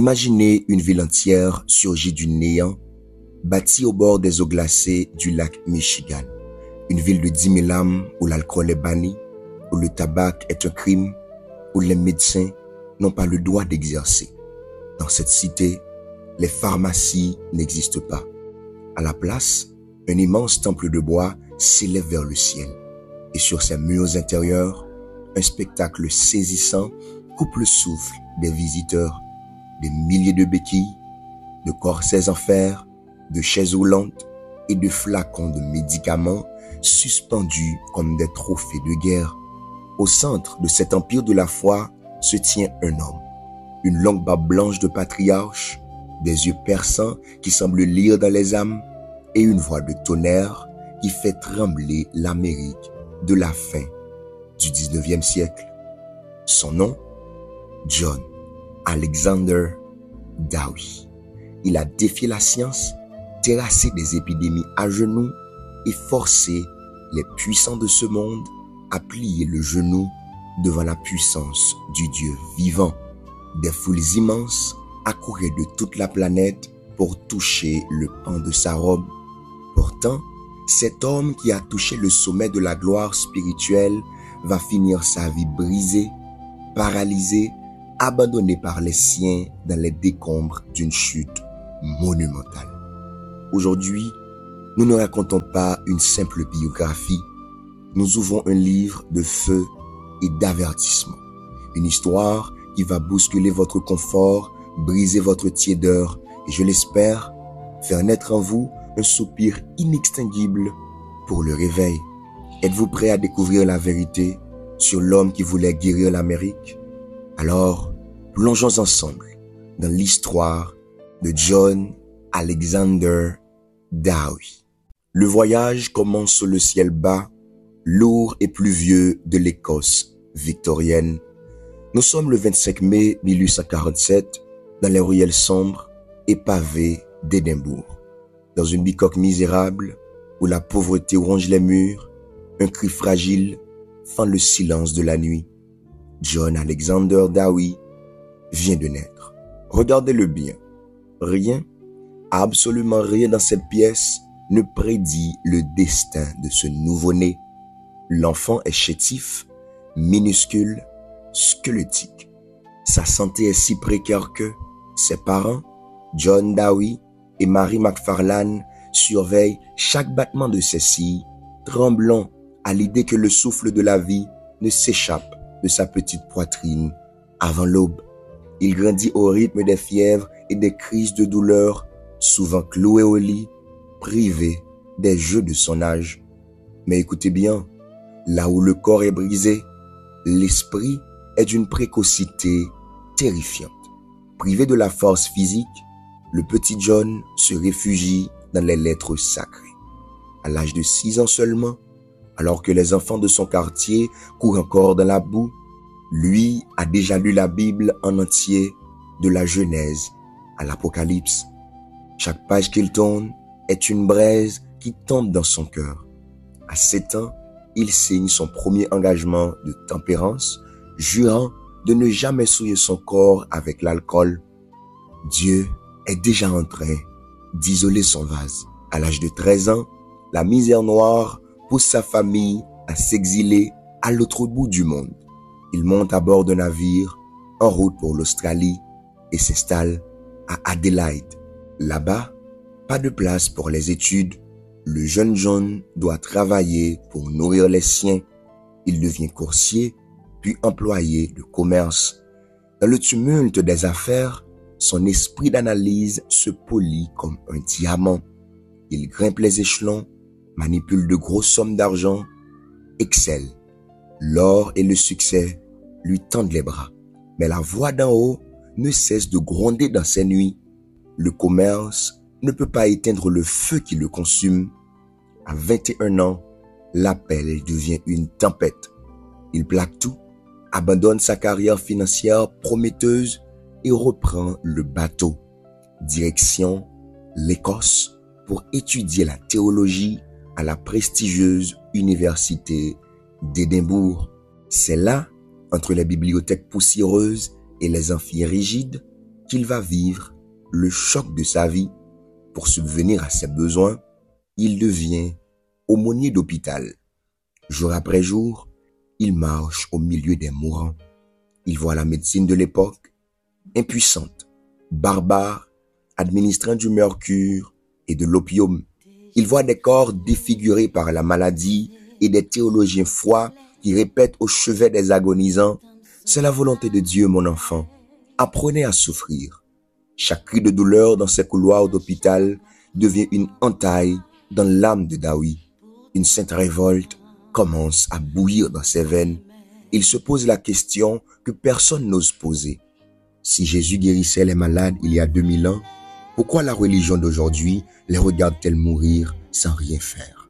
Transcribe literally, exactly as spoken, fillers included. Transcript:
Imaginez une ville entière surgie du néant, bâtie au bord des eaux glacées du lac Michigan. Une ville de dix mille âmes où l'alcool est banni, où le tabac est un crime, où les médecins n'ont pas le droit d'exercer. Dans cette cité, les pharmacies n'existent pas. À la place, un immense temple de bois s'élève vers le ciel. Et sur ses murs intérieurs, un spectacle saisissant coupe le souffle des visiteurs. Des milliers de béquilles, de corsets en fer, de chaises roulantes et de flacons de médicaments suspendus comme des trophées de guerre. Au centre de cet empire de la foi se tient un homme, une longue barbe blanche de patriarche, des yeux perçants qui semblent lire dans les âmes et une voix de tonnerre qui fait trembler l'Amérique de la fin du dix-neuvième siècle. Son nom, John Alexander Dowie. Il a défié la science, terrassé des épidémies à genoux et forcé les puissants de ce monde à plier le genou devant la puissance du Dieu vivant. Des foules immenses accouraient de toute la planète pour toucher le pan de sa robe. Pourtant, cet homme qui a touché le sommet de la gloire spirituelle va finir sa vie brisée, paralysé, abandonné par les siens dans les décombres d'une chute monumentale. Aujourd'hui, nous ne racontons pas une simple biographie, nous ouvrons un livre de feu et d'avertissement. Une histoire qui va bousculer votre confort, briser votre tiédeur et, je l'espère, faire naître en vous un soupir inextinguible pour le réveil. Êtes-vous prêt à découvrir la vérité sur l'homme qui voulait guérir l'Amérique? Alors, plongeons ensemble dans l'histoire de John Alexander Dowie. Le voyage commence sous le ciel bas, lourd et pluvieux de l'Écosse victorienne. Nous sommes le vingt-cinq mai mille huit cent quarante-sept dans les ruelles sombres et pavées d'Édimbourg. Dans une bicoque misérable où la pauvreté ronge les murs, un cri fragile fend le silence de la nuit. John Alexander Dowie vient de naître. Regardez-le bien. Rien, absolument rien dans cette pièce ne prédit le destin de ce nouveau-né. L'enfant est chétif, minuscule, squelettique. Sa santé est si précaire que ses parents, John Dowie et Mary McFarlane, surveillent chaque battement de ses cils, tremblant à l'idée que le souffle de la vie ne s'échappe de sa petite poitrine avant l'aube. Il grandit au rythme des fièvres et des crises de douleur, souvent cloué au lit, privé des jeux de son âge. Mais écoutez bien, là où le corps est brisé, l'esprit est d'une précocité terrifiante. Privé de la force physique, le petit John se réfugie dans les lettres sacrées. À l'âge de six ans seulement, alors que les enfants de son quartier courent encore dans la boue, lui a déjà lu la Bible en entier, de la Genèse à l'Apocalypse. Chaque page qu'il tourne est une braise qui tombe dans son cœur. À sept ans, il signe son premier engagement de tempérance, jurant de ne jamais souiller son corps avec l'alcool. Dieu est déjà en train d'isoler son vase. À l'âge de treize ans, la misère noire pousse sa famille à s'exiler à l'autre bout du monde. Il monte à bord d'un navire en route pour l'Australie et s'installe à Adélaïde. Là-bas, pas de place pour les études. Le jeune John doit travailler pour nourrir les siens. Il devient coursier, puis employé de commerce. Dans le tumulte des affaires, son esprit d'analyse se polit comme un diamant. Il grimpe les échelons, manipule de grosses sommes d'argent, excelle. L'or et le succès lui tendent les bras. Mais la voix d'en haut ne cesse de gronder dans ses nuits. Le commerce ne peut pas éteindre le feu qui le consume. À vingt et un ans, l'appel devient une tempête. Il plaque tout, abandonne sa carrière financière prometteuse et reprend le bateau. Direction l'Écosse pour étudier la théologie à la prestigieuse université d'Édimbourg. C'est là, entre les bibliothèques poussiéreuses et les amphis rigides, qu'il va vivre le choc de sa vie pour subvenir à ses besoins, il devient aumônier d'hôpital. Jour après jour, il marche au milieu des mourants. Il voit la médecine de l'époque, impuissante, barbare, administrant du mercure et de l'opium. Il voit des corps défigurés par la maladie et des théologiens froids qui répètent au chevet des agonisants « C'est la volonté de Dieu, mon enfant. Apprenez à souffrir. » Chaque cri de douleur dans ces couloirs d'hôpital devient une entaille dans l'âme de Daoui. Une sainte révolte commence à bouillir dans ses veines. Il se pose la question que personne n'ose poser. Si Jésus guérissait les malades il y a deux mille ans, pourquoi la religion d'aujourd'hui les regarde-t-elle mourir sans rien faire?